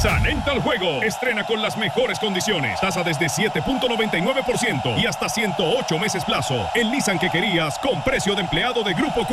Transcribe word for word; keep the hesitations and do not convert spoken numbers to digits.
Nissan entra al juego. Estrena con las mejores condiciones. Tasa desde siete punto noventa y nueve por ciento y hasta ciento ocho meses plazo. El Nissan que querías con precio de empleado de Grupo